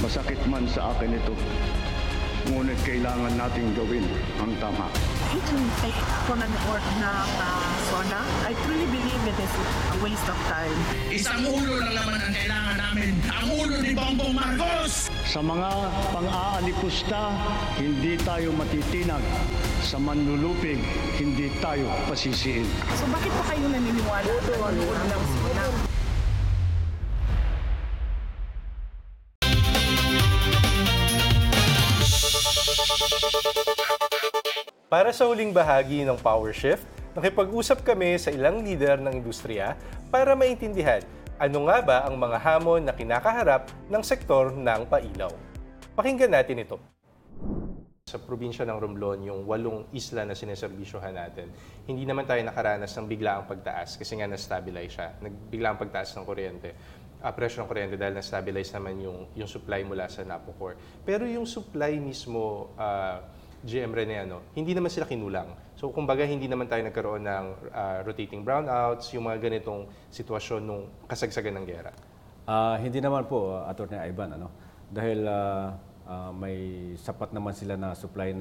Masakit man sa akin ito, ngunit kailangan nating gawin ang tama. Even take ako ng soda, I truly believe it is a waste of time. Isang ulo lang naman ang kailangan namin, ang ulo ni Bongbong Marcos! Sa mga pang-aalipusta, hindi tayo matitinag. Sa manlulupig, hindi tayo pasisiin. So bakit pa kayo naniniwala na manood lang sila? Para sa huling bahagi ng Power Shift, nakipag-usap kami sa ilang lider ng industriya para maintindihan ano nga ba ang mga hamon na kinakaharap ng sektor ng pailaw. Pakinggan natin ito. Sa probinsya ng Romblon, yung 8 isla na sineserbisyohan natin, hindi naman tayo nakaranas ng biglaang pagtaas kasi nga na-stabilize siya. Biglaang pagtaas ng kuryente. Presyo ng kuryente dahil na-stabilize naman yung supply mula sa Napocor. Pero yung supply mismo, GM Rene, hindi naman sila kinulang. So kumbaga hindi naman tayo nagkaroon ng rotating brownouts, yung mga ganitong sitwasyon nung kasagsagan ng gera. Hindi naman po, Atty. Ivan, dahil may sapat naman sila na supply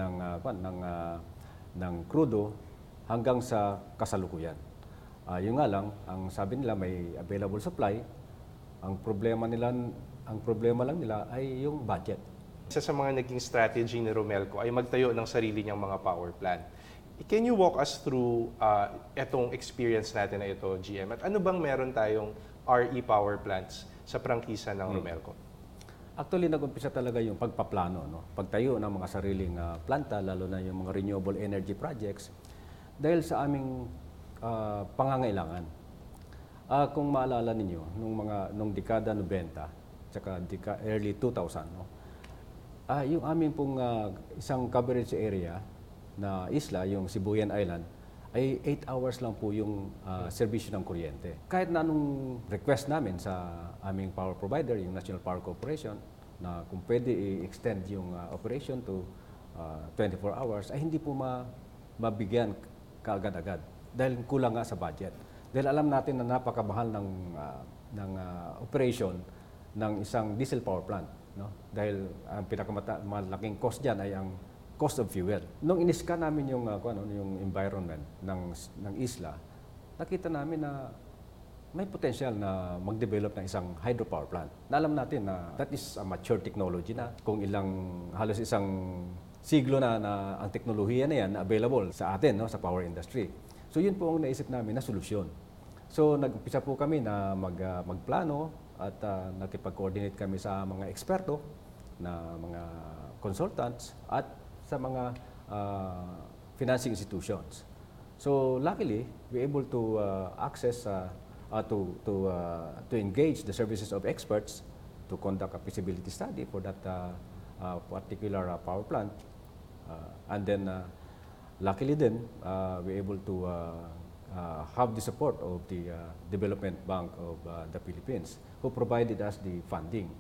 ng crudo hanggang sa kasalukuyan. Yung nga lang, ang sabi nila may available supply. Ang problema lang nila ay yung budget. Isa sa mga naging strategy ni Romelco ay magtayo ng sarili niyang mga power plant. Can you walk us through etong experience natin na ito, GM? At ano bang meron tayong RE power plants sa prangkisa ng Romelco? Actually, nag-umpisa talaga yung pagpaplano, pagtayo ng mga sariling planta, lalo na yung mga renewable energy projects, dahil sa aming pangangailangan. Kung maalala ninyo, nung dekada 90, tsaka early 2000, yung aming pong isang coverage area na isla, yung Sibuyan Island, ay 8 hours lang po yung serbisyo ng kuryente. Kahit na anong request namin sa aming power provider, yung National Power Corporation, na kung pwede i-extend yung operation to 24 hours, ay hindi po mabigyan kaagad-agad dahil kulang nga sa budget. Dahil alam natin na napakamahal ng operation ng isang diesel power plant. Dahil ang pinakamalaking cost dyan ay ang cost of fuel. Nung iniska namin yung environment ng isla, nakita namin na may potential na mag-develop ng isang hydropower plant. Na alam natin na that is a mature technology na. Kung halos isang siglo na ang teknolohiya na yan available sa atin, sa power industry. So yun po ang naisip namin na solusyon. So nag-umpisa po kami na magplano at nakipag-coordinate kami sa mga eksperto na mga consultants at sa mga financing institutions. So luckily, we're able to access to engage the services of experts to conduct a feasibility study for that particular power plant. And then luckily then, we're able to have the support of the Development Bank of the Philippines who provided us the funding.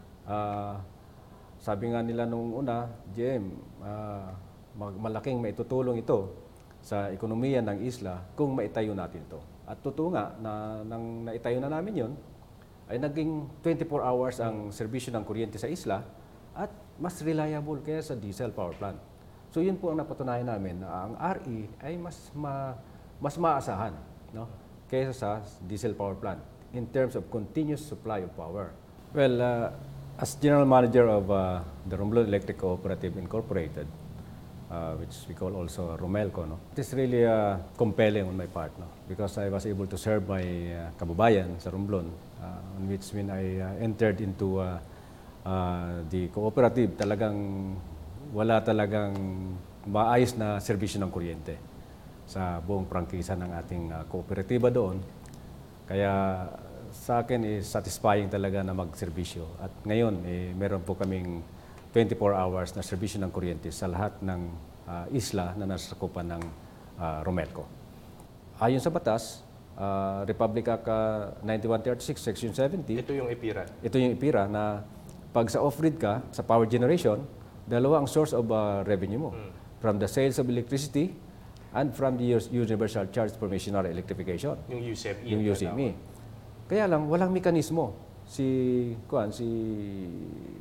Sabi nga nila nung una, GM, malaking maitutulong ito sa ekonomiya ng isla kung maitayo natin ito. At totoo nga, nang naitayo na namin yon, ay naging 24 hours ang serbisyo ng kuryente sa isla at mas reliable kaya sa diesel power plant. So yun po ang napatunayan namin na ang RE ay mas maasahan kaysa sa diesel power plant in terms of continuous supply of power. Well, as General Manager of the Romblon Electric Cooperative Incorporated, which we call also Romelco, it is really compelling on my part, because I was able to serve my kababayan sa Romblon, on which when I entered into the cooperative, wala talagang maayos na serbisyo ng kuryente sa buong prangkisa ng ating kooperatiba doon. Kaya sa akin satisfying talaga na magserbisyo. At ngayon, meron po kaming 24 hours na serbisyo ng kuryente sa lahat ng isla na nasasakupan ng Romelco. Ayon sa batas, Republic Act 9136, Section 70. Ito yung EPIRA. Ito yung EPIRA na pag sa off-grid ka, sa power generation, dalawa ang source of revenue mo. From the sales of electricity and from the Universal Charge for Machinery Electrification. Yung USEME. Yung USEME. Kaya lang, walang mekanismo.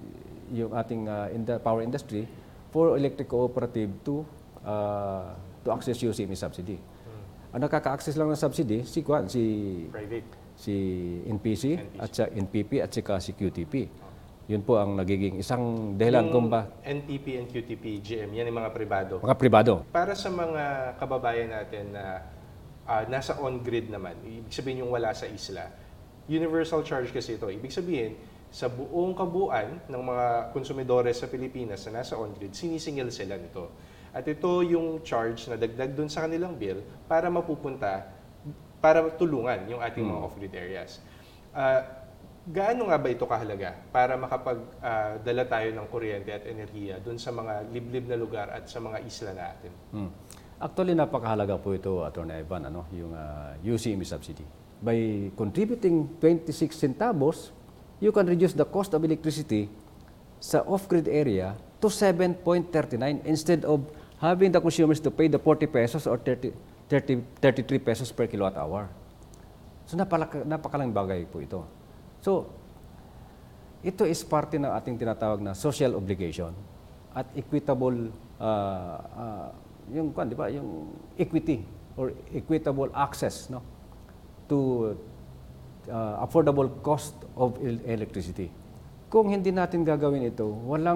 yung ating in the power industry for electric cooperative to access UCME subsidy. Ang nakaka-access lang ng subsidy si Private. si NPC at sa NPP at saka si QTP. Yun po ang nagiging isang dahilan kung ba NPP and QTP, GM, yan yung mga pribado. mga pribado. Para sa mga kababayan natin na nasa on-grid naman, ibig sabihin yung wala sa isla, universal charge kasi ito. Ibig sabihin, sa buong kabuuan ng mga konsumidores sa Pilipinas na nasa on-grid, sinisingil sila nito. At ito yung charge na dagdag dun sa kanilang bill para mapupunta, para tulungan yung ating mga off-grid areas. Gaano nga ba ito kahalaga para makapagdala tayo ng kuryente at enerhiya dun sa mga liblib na lugar at sa mga isla natin? Actually, napakahalaga po ito, Atty. Ivan, yung UCME subsidy. By contributing 26 centavos, you can reduce the cost of electricity sa off-grid area to 7.39 instead of having the consumers to pay the 40 pesos or 33 pesos per kilowatt hour. So napakalaking bagay po ito. So, ito is parte ng ating tinatawag na social obligation at equitable, yung equity or equitable access to affordable cost of electricity. Kung hindi natin gagawin ito,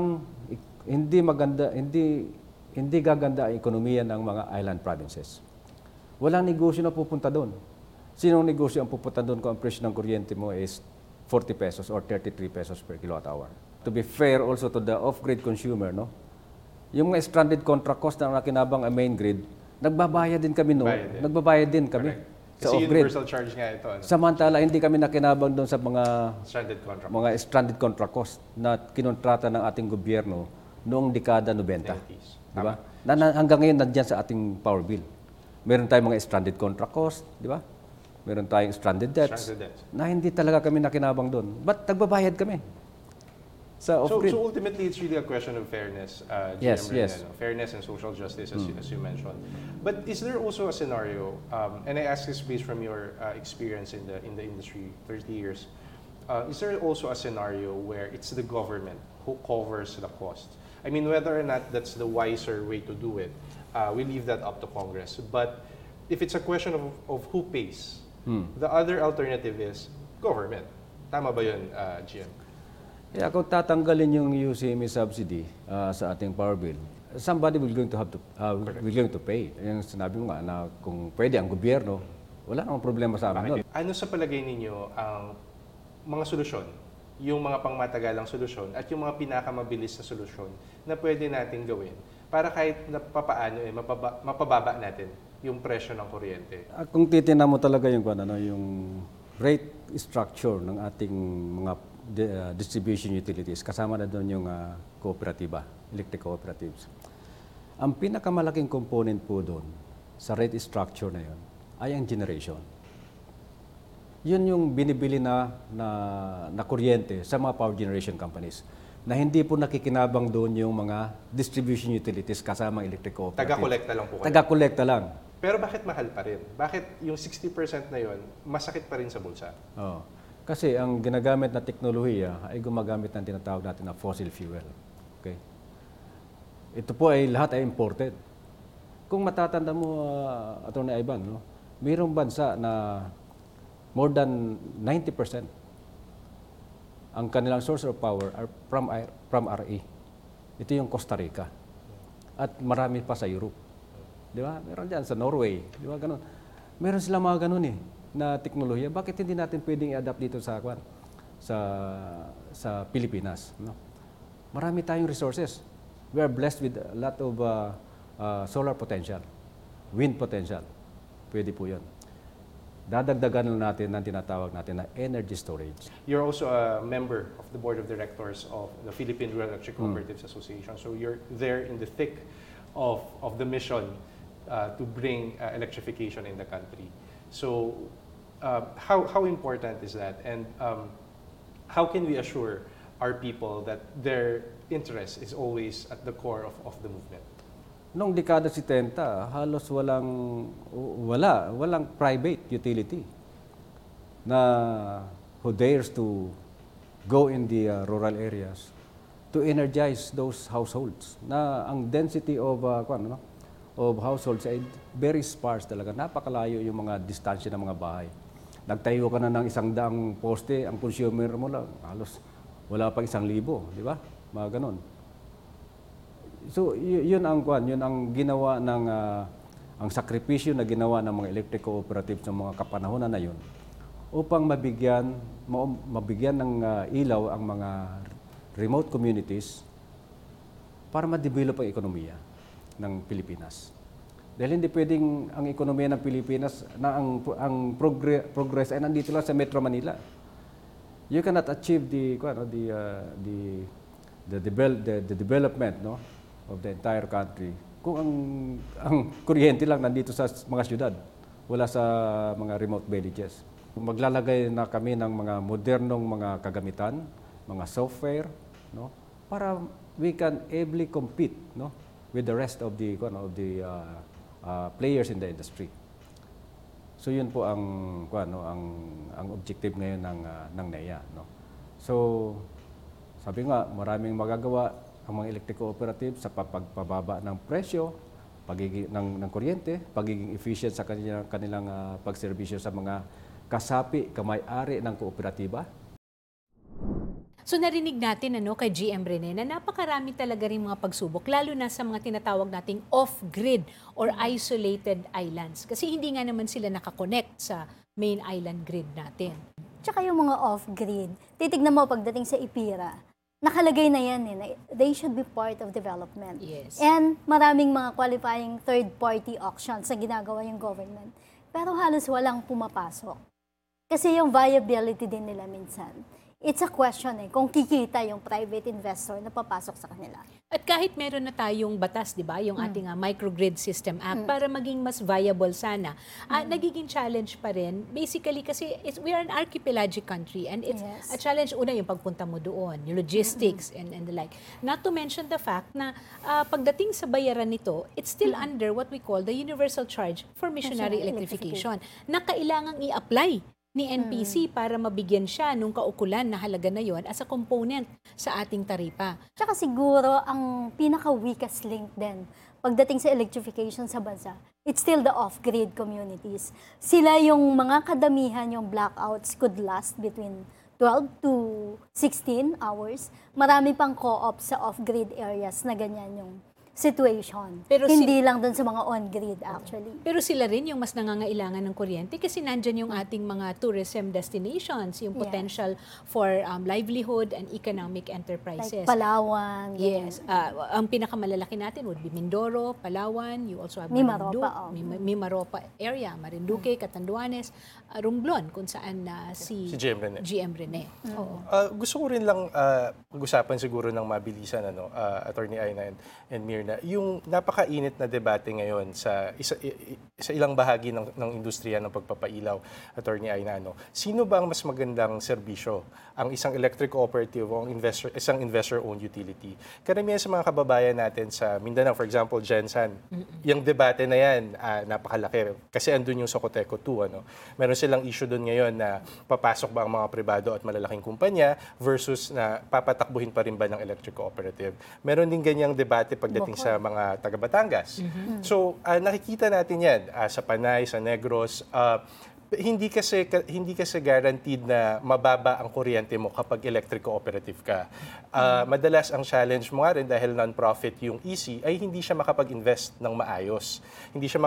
hindi gaganda ang ekonomiya ng mga island provinces. Walang negosyo na pupunta doon. Sinong negosyo ang pupunta doon kung ang presyo ng kuryente mo is 40 pesos or 33 pesos per kilowatt hour? To be fair also to the off-grid consumer, yung mga stranded contract cost na nakinabang ang main grid, nagbabayad din kami Nagbabayad din kami. Kasi Sa off-grid. universal charge nga ito. Samantala, hindi kami nakinabang doon sa Stranded stranded contract cost na kinontrata ng ating gobyerno noong dekada 90. 90s. Di ba? Hanggang ngayon nandiyan sa ating power bill. Meron tayong mga stranded contract cost, di ba? Meron tayong stranded debts, na hindi talaga kami nakinabang doon. But nagbabayad kami sa off-grid. So ultimately, it's really a question of fairness, Yes, GM yes. Reneno. Fairness and social justice, as you mentioned. But is there also a scenario, and I ask this based from your experience in the industry, 30 years, is there also a scenario where it's the government who covers the cost? I mean, whether or not that's the wiser way to do it, we leave that up to Congress. But if it's a question of who pays, the other alternative is government. Tama ba yun, GM? Kung tatanggalin yung UCME subsidy sa ating power bill, somebody will going to pay. Yung sinabi mo nga na kung pwede ang gobyerno, wala namang problema sa amin doon. Ano sa palagay ninyo ang mga solusyon, yung mga pangmatagalang solusyon at yung mga pinakamabilis na solusyon na pwede natin gawin para kahit na papaano mapababa natin yung presyo ng kuryente? Kung titingnan mo talaga yung rate structure ng ating mga distribution utilities, kasama na doon yung kooperatiba, electric cooperatives. Ang pinakamalaking component po doon sa rate structure na yun ay ang generation. Yun yung binibili na kuryente sa mga power generation companies na hindi po nakikinabang doon yung mga distribution utilities kasama electric cooperative. Taga-kolekta lang po kayo. Taga-kolekta lang. Pero bakit mahal pa rin? Bakit yung 60% na yun, masakit pa rin sa bulsa? Kasi ang ginagamit na teknolohiya ay gumagamit ng tinatawag natin na fossil fuel. Okay? Ito po ay lahat ay imported. Kung matatanda mo, Atty. Ivan, mayroong bansa na more than 90% ang kanilang source of power are from RE. Ito yung Costa Rica. At marami pa sa Europe. Di ba? Meron dyan sa Norway. Di ba? Ganun. Meron sila mga ganun na teknolohiya. Bakit hindi natin pwedeng i-adapt dito sa Pilipinas? Marami tayong resources. We are blessed with a lot of solar potential, wind potential. Pwede po yun. Dadagdagan natin ng tinatawag natin na energy storage. You're also a member of the board of directors of the Philippine Rural Electric Cooperatives Association. So you're there in the thick of the mission to bring electrification in the country. So how important is that? And how can we assure our people that their interest is always at the core of the movement? Noong dekada 70, halos walang private utility na who dares to go in the rural areas to energize those households na ang density of of households ay very sparse talaga. Napakalayo yung mga distansya ng mga bahay. Nagtayo ka na ng 100 poste, ang consumer mo lang halos wala pang 1,000, di ba? Mga ganon. So yun ang ginawa ng ang sakripisyo na ginawa ng mga electric cooperatives ng mga kapanahonan na yun upang mabigyan ng ilaw ang mga remote communities para ma-develop ang ekonomiya ng Pilipinas. Dahil hindi pwedeng ang ekonomiya ng Pilipinas na ang progress ay nandito lang sa Metro Manila. You cannot achieve the development of the entire country kung ang kuryente lang nandito sa mga syudad, wala sa mga remote villages. Maglalagay na kami ng mga modernong mga kagamitan, mga software, para we can ably compete, with the rest of the players in the industry. So yun po ang objective ngayon ng NEA, So sabi nga, maraming magagawa ang mga electric cooperative sa pagpababa ng presyo, pagiging ng kuryente, pagiging efficient sa kanilang pagserbisyo sa mga kasapi, kamay-ari ng kooperatiba. So narinig natin kay GM Rene na napakarami talaga rin mga pagsubok, lalo na sa mga tinatawag nating off-grid or isolated islands. Kasi hindi nga naman sila nakakonect sa main island grid natin. Tsaka yung mga off-grid, titignan mo pagdating sa IPIRA, nakalagay na yan they should be part of development. Yes. And maraming mga qualifying third-party auctions na ginagawa yung government. Pero halos walang pumapasok. Kasi yung viability din nila minsan. It's a question kung kikita yung private investor na papasok sa kanila. At kahit meron na tayong batas, di ba, yung ating Microgrid System Act, para maging mas viable sana, nagiging challenge pa rin. Basically, kasi we are an archipelagic country and it's a challenge, una, yung pagpunta mo doon, yung logistics and the like. Not to mention the fact na pagdating sa bayaran nito, it's still under what we call the Universal Charge for Missionary Electrification, na kailangang i-apply ni NPC para mabigyan siya nung kaukulan na halaga na yon as a component sa ating taripa. Tsaka siguro ang pinaka-weakest link din pagdating sa electrification sa bansa, it's still the off-grid communities. Sila yung mga kadamihan, yung blackouts could last between 12 to 16 hours. Marami pang co-op sa off-grid areas na ganyan yung situation. Pero hindi lang dun sa mga on-grid actually. Pero sila rin yung mas nangangailangan ng kuryente kasi nandyan yung ating mga tourism destinations, yung potential for livelihood and economic enterprises. Like Palawan. Yes. Ang pinakamalalaki natin would be Mindoro, Palawan, you also have Mimaropa area, Marinduque, Catanduanes, Romblon, kung saan si GM Rene. Gusto ko rin lang pag-usapan siguro ng mabilisan, Attorney Aina and Mirna, yung napakainit na debate ngayon sa ilang bahagi ng industriya ng pagpapailaw, Attorney Aina, sino ba ang mas magandang serbisyo? Ang isang electric cooperative o isang investor-owned utility? Karamihan sa mga kababayan natin sa Mindanao, for example, Gensan, yung debate na yan, napakalaki. Kasi andun yung Socoteco 2. Meron silang issue doon ngayon na papasok ba ang mga pribado at malalaking kumpanya versus na papatakbuhin pa rin ba ng electric cooperative. Meron din ganyang debate pagdating sa mga taga Batangas. So, nakikita natin yan sa Panay, sa Negros. Hindi kasi guaranteed na mababa ang kuryente mo kapag electric cooperative ka. Madalas ang challenge mo nga rin dahil non-profit yung EC ay hindi siya makapag-invest ng maayos. Hindi siya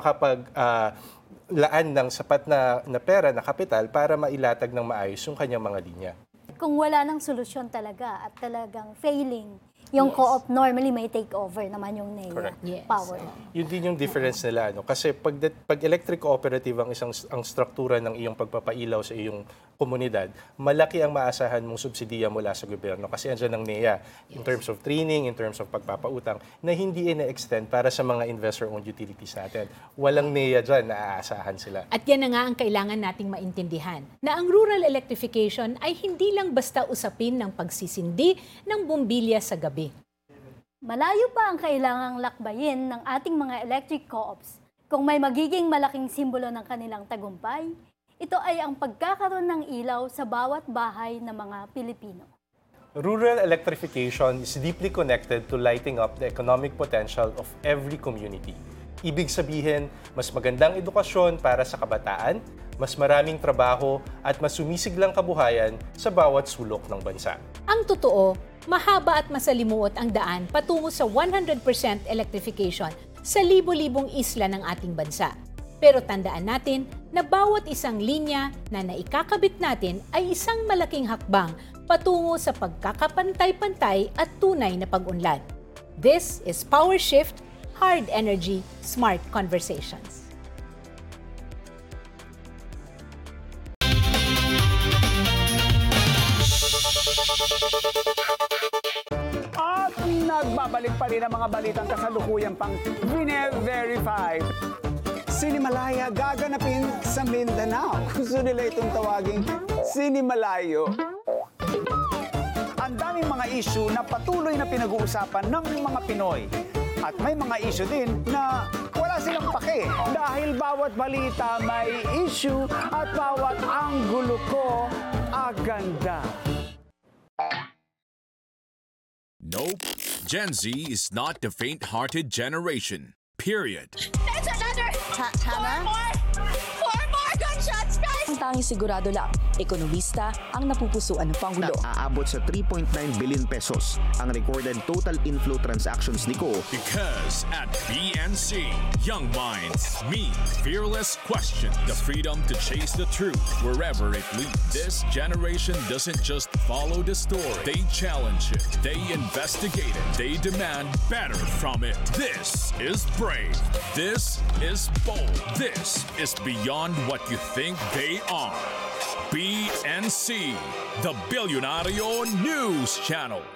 laan ng sapat na pera, na kapital para mailatag ng maayos yung kanyang mga linya. Kung wala nang solusyon talaga at talagang failing, yung co-op normally may take over naman yung NEA power. Yun din yung difference nila. Kasi pag electric cooperative ang struktura ng iyong pagpapailaw sa iyong komunidad, malaki ang maasahan mong subsidiya mula sa gobyerno. Kasi andyan ang NEA in terms of training, in terms of pagpapautang, na hindi ina-extend para sa mga investor-owned utilities natin. Walang NEA dyan na aasahan sila. At yan na nga ang kailangan nating maintindihan, na ang rural electrification ay hindi lang basta usapin ng pagsisindi ng bumbilya sa gabi. Malayo pa ang kailangang lakbayin ng ating mga electric co-ops kung may magiging malaking simbolo ng kanilang tagumpay. Ito ay ang pagkakaroon ng ilaw sa bawat bahay ng mga Pilipino. Rural electrification is deeply connected to lighting up the economic potential of every community. Ibig sabihin, mas magandang edukasyon para sa kabataan, mas maraming trabaho at mas sumisiglang kabuhayan sa bawat sulok ng bansa. Ang totoo, mahaba at masalimuot ang daan patungo sa 100% electrification sa libo-libong isla ng ating bansa. Pero tandaan natin na bawat isang linya na naikakabit natin ay isang malaking hakbang patungo sa pagkakapantay-pantay at tunay na pag-unlad. This is Power Shift, Hard Energy, Smart Conversations. At nagbabalik pa rin ang mga balitang kasalukuyang pang Vine-Verify. Sinimalaya gaganapin sa Mindanao. Gusto nila itong tawaging Sinimalayo. Ang daming mga issue na patuloy na pinag-uusapan ng mga Pinoy. At may mga issue din na wala silang pake. Dahil bawat balita may issue at bawat anggulo ko aganda. Nope. Gen Z is not the faint-hearted generation. Period. There's another! Four more gunshots, guys! Ang tanging sigurado lang, ekonomista ang napupusuan ng Pangulo. Aabot sa 3.9 billion pesos ang recorded total inflow transactions ni Ko. Because at BNC, young minds meet fearless question, the freedom to chase the truth wherever it leads. This generation doesn't just follow the story, they challenge it, they investigate it, they demand better from it. This is brave, this is bold, this is beyond what you think they are. BNC, the Billionario News Channel.